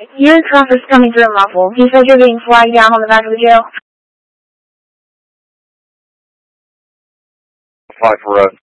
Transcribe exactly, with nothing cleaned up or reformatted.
Your truck is coming through muffled. He said you're being flagged down on the back of the jail. Apply for arrest.